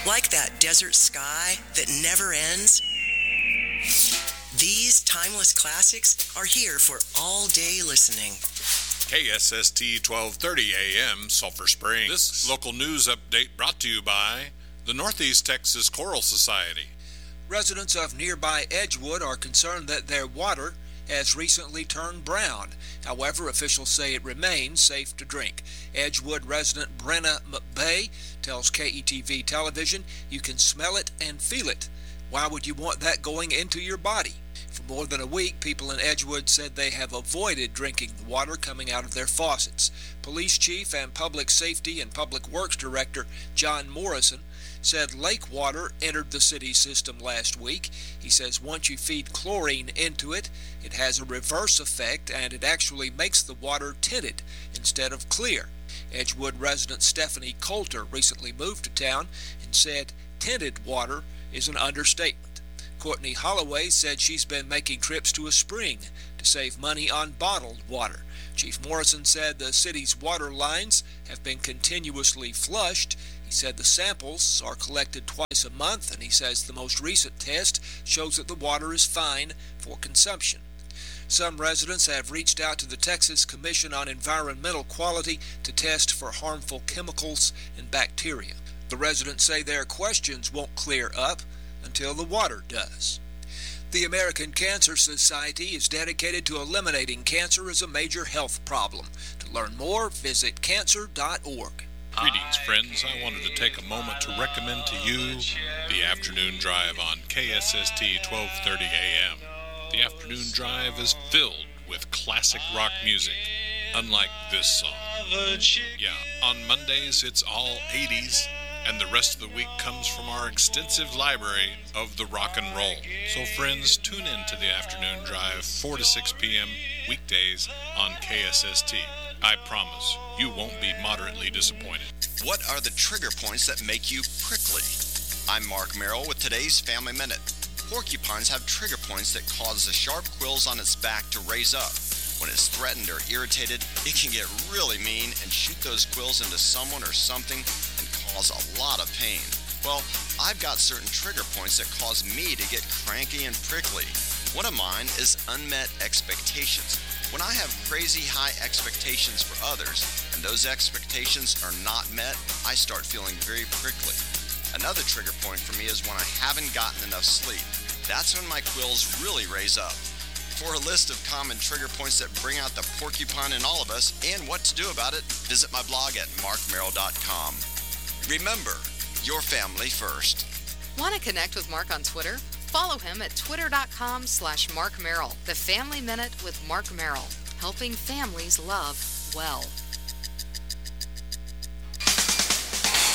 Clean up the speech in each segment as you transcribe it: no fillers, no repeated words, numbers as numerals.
Like that desert sky that never ends? These timeless classics are here for all-day listening. KSST 1230 AM, Sulphur Springs. This local news update brought to you by the Northeast Texas Choral Society. Residents of nearby Edgewood are concerned that their water has recently turned brown. However, officials say it remains safe to drink. Edgewood resident Brenna McBay tells KETV Television, "You can smell it and feel it. Why would you want that going into your body?" For more than a week, people in Edgewood said they have avoided drinking the water coming out of their faucets. Police Chief and Public Safety and Public Works Director John Morrison said lake water entered the city system last week. He says once you feed chlorine into it, it has a reverse effect and it actually makes the water tinted instead of clear. Edgewood resident Stephanie Coulter recently moved to town and said tinted water is an understatement. Courtney Holloway said she's been making trips to a spring to save money on bottled water. Chief Morrison said the city's water lines have been continuously flushed. He said the samples are collected twice a month, and he says the most recent test shows that the water is fine for consumption. Some residents have reached out to the Texas Commission on Environmental Quality to test for harmful chemicals and bacteria. The residents say their questions won't clear up until the water does. The American Cancer Society is dedicated to eliminating cancer as a major health problem. To learn more, visit cancer.org. Greetings, friends. I wanted to take a moment to recommend to you the Afternoon Drive on KSST 1230 AM. The Afternoon Drive is filled with classic rock music, unlike this song. Yeah, on Mondays it's all 80s, and the rest of the week comes from our extensive library of the rock and roll. So friends, tune in to the Afternoon Drive, 4 to 6 p.m. weekdays on KSST. I promise you won't be moderately disappointed. What are the trigger points that make you prickly? I'm Mark Merrill with today's Family Minute. Porcupines have trigger points that cause the sharp quills on its back to raise up. When it's threatened or irritated, it can get really mean and shoot those quills into someone or something and cause a lot of pain. Well, I've got certain trigger points that cause me to get cranky and prickly. One of mine is unmet expectations. When I have crazy high expectations for others, and those expectations are not met, I start feeling very prickly. Another trigger point for me is when I haven't gotten enough sleep. That's when my quills really raise up. For a list of common trigger points that bring out the porcupine in all of us and what to do about it, visit my blog at markmerrill.com. Remember, your family first. Want to connect with Mark on Twitter? Follow him at twitter.com/Mark Merrill. The Family Minute with Mark Merrill, helping families love well.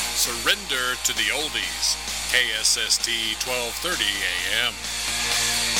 Surrender to the oldies. KSST 1230 AM.